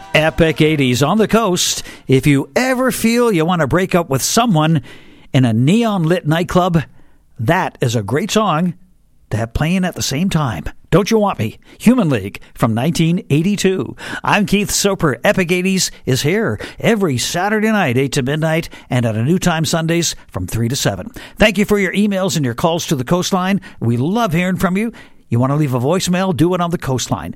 Epic 80s on the coast. If you ever feel you want to break up with someone in a neon-lit nightclub, that is a great song to have playing at the same time. Don't You Want Me? Human League from 1982. I'm Keith Soper. Epic 80s is here every Saturday night, 8 to midnight, and at a new time Sundays from 3 to 7. Thank you for your emails and your calls to the Coastline. We love hearing from you. You want to leave a voicemail? Do it on the Coastline,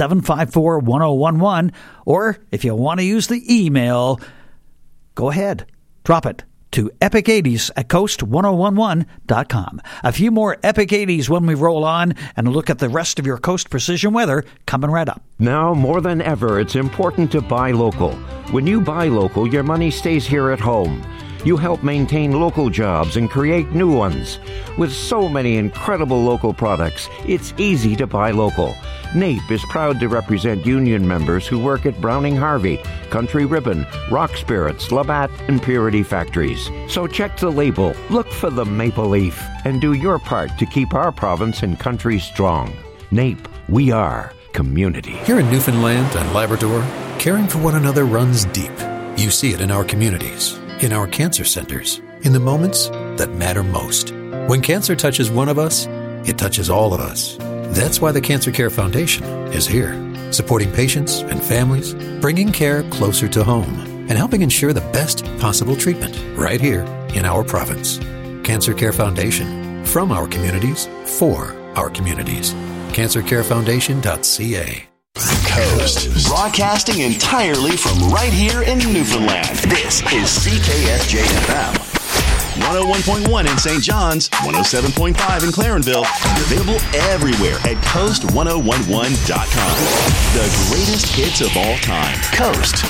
754-1011. Or if you want to use the email, go ahead. Drop it to epic80s@coast1011.com. A few more Epic 80s when we roll on and look at the rest of your Coast Precision weather coming right up. Now, more than ever, it's important to buy local. When you buy local, your money stays here at home. You help maintain local jobs and create new ones. With so many incredible local products, it's easy to buy local. NAPE is proud to represent union members who work at Browning Harvey, Country Ribbon, Rock Spirits, Labatt, and Purity Factories. So check the label, look for the maple leaf, and do your part to keep our province and country strong. NAPE, we are community. Here in Newfoundland and Labrador, caring for one another runs deep. You see it in our communities, in our cancer centers, in the moments that matter most. When cancer touches one of us, it touches all of us. That's why the Cancer Care Foundation is here, supporting patients and families, bringing care closer to home, and helping ensure the best possible treatment right here in our province. Cancer Care Foundation, from our communities, for our communities. CancerCareFoundation.ca. Coast, broadcasting entirely from right here in Newfoundland. This is CKSJ-FM. 101.1 in St. John's, 107.5 in Clarenville, and available everywhere at coast1011.com. The greatest hits of all time. Coast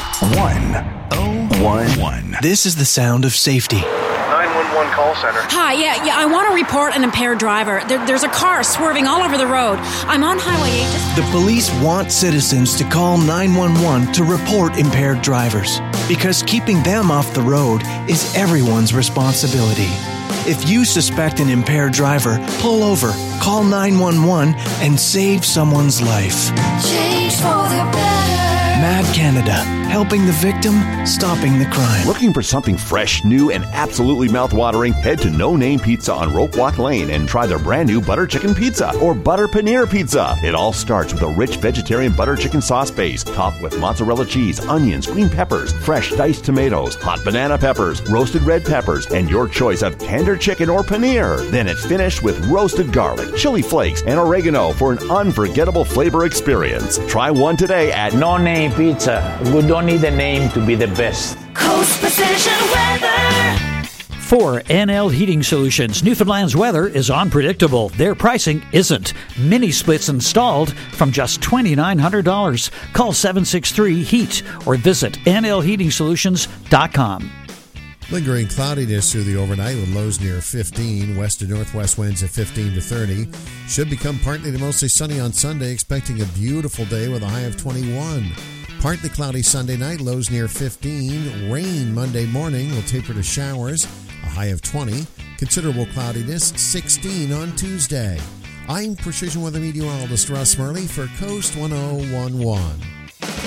1011. This is the sound of safety. 911 call center. Hi, yeah, I want to report an impaired driver. There's a car swerving all over the road. I'm on Highway 8. The police want citizens to call 911 to report impaired drivers, because keeping them off the road is everyone's responsibility. If you suspect an impaired driver, pull over, call 911, and save someone's life. Change for the better. Mad Canada, helping the victim, stopping the crime. Looking for something fresh, new, and absolutely mouth-watering? Head to No Name Pizza on Rope Walk Lane and try their brand new butter chicken pizza or butter paneer pizza. It all starts with a rich vegetarian butter chicken sauce base, topped with mozzarella cheese, onions, green peppers, fresh diced tomatoes, hot banana peppers, roasted red peppers, and your choice of tender chicken or paneer. Then it's finished with roasted garlic, chili flakes, and oregano for an unforgettable flavor experience. Try one today at No Name Pizza. We don't need a name to be the best. Coast Precision Weather. For NL Heating Solutions, Newfoundland's weather is unpredictable. Their pricing isn't. Mini splits installed from just $2,900. Call 763-HEAT or visit nlheatingsolutions.com. Lingering cloudiness through the overnight with lows near 15. West to northwest winds at 15 to 30. Should become partly to mostly sunny on Sunday, expecting a beautiful day with a high of 21. Partly cloudy Sunday night, lows near 15. Rain Monday morning will taper to showers, a high of 20. Considerable cloudiness, 16 on Tuesday. I'm Precision Weather Meteorologist Russ Murley for Coast 1011.